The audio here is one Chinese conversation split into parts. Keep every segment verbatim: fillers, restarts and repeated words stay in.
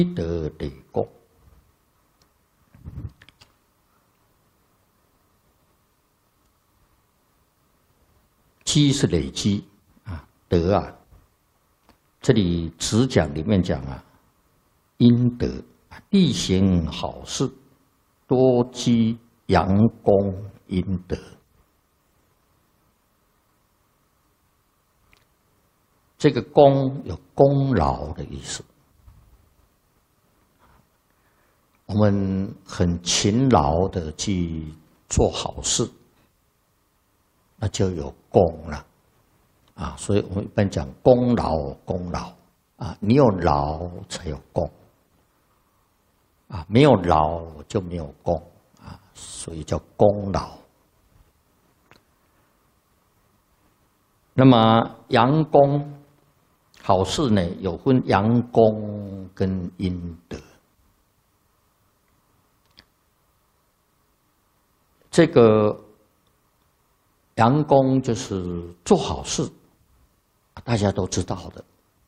德累功。积是累积啊，德啊，这里只讲里面讲啊，阴德，力行好事，多积阳功阴德。这个功有功劳的意思，我们很勤劳的去做好事，那就有功了，啊，所以我们一般讲功劳，功劳啊，你有劳才有功，啊，没有劳就没有功，啊，所以叫功劳。那么阳功好事呢，有分阳功跟阴德。这个阳功就是做好事，大家都知道的。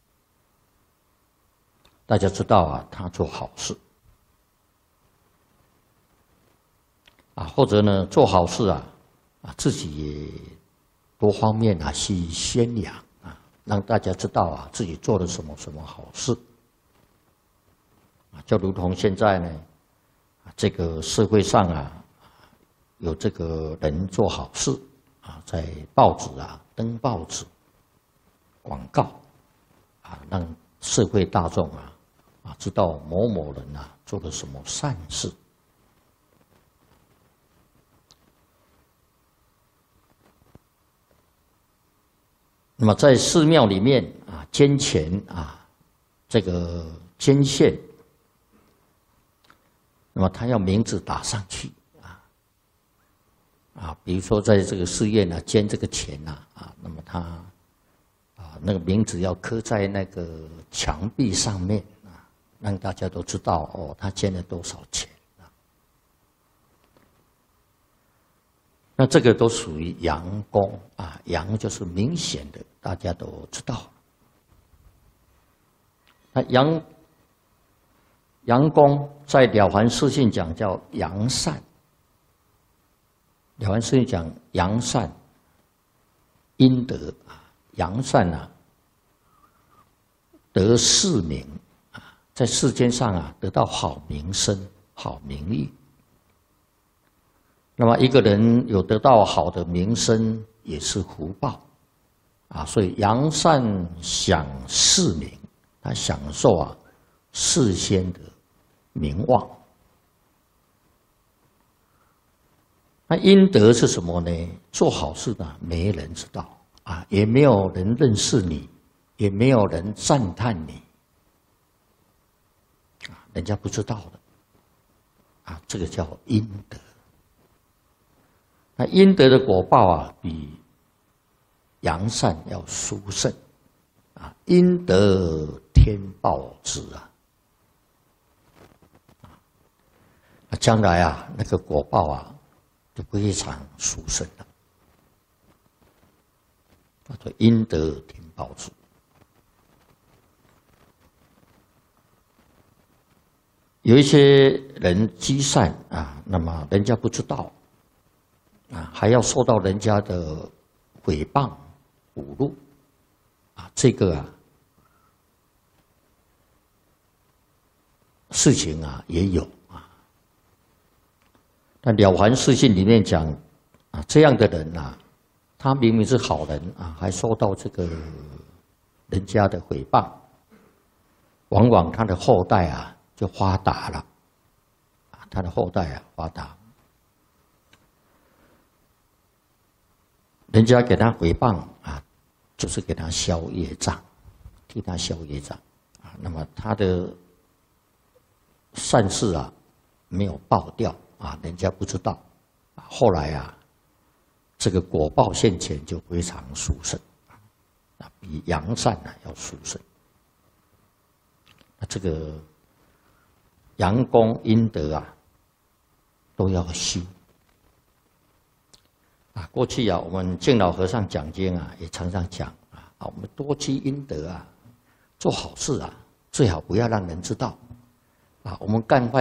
大家知道啊，他做好事啊，或者呢，做好事啊，啊，自己也多方面啊去宣扬啊，让大家知道啊，自己做了什么什么好事啊，就如同现在呢，这个社会上啊，有这个人做好事。啊，在报纸啊登报纸、广告啊，让社会大众啊啊知道某某人啊做了什么善事。那么在寺庙里面啊，捐钱啊，这个捐献，那么他要名字打上去。啊，比如说在这个寺院呢，捐这个钱呐，啊，那么他啊那个名字要刻在那个墙壁上面啊，让大家都知道哦，他捐了多少钱啊。那这个都属于阳功啊，阳就是明显的，大家都知道。那阳阳功在《了凡四训》讲叫阳善。了凡四训讲阳善、阴德啊，阳善啊，得世名啊，在世间上啊得到好名声、好名誉。那么一个人有得到好的名声，也是福报啊。所以阳善享世名，他享受啊世间的名望。那阴德是什么呢？做好事呢，没人知道啊，也没有人认识你，也没有人赞叹你，啊，人家不知道的，啊，这个叫阴德。那阴德的果报啊，比阳善要殊胜，啊，阴德天报之啊，啊，将来啊，那个果报啊。就非常殊胜了，叫做阴德天报之。有一些人积善啊，那么人家不知道啊，还要受到人家的诽谤、侮辱啊，这个啊事情啊也有。那《了凡四训》里面讲啊，这样的人啊，他明明是好人啊，还受到这个人家的诽谤，往往他的后代啊就发达了，啊，他的后代啊发达，人家给他诽谤啊，就是给他消业障，替他消业障啊，那么他的善事啊没有报掉。啊，人家不知道，后来啊，这个果报现前就非常殊胜，啊，比阳善啊要殊胜。那这个阳功阴德啊，都要修。啊，过去啊，我们敬老和尚讲经啊，也常常讲啊，啊，我们多积阴德啊，做好事啊，最好不要让人知道啊，我们干坏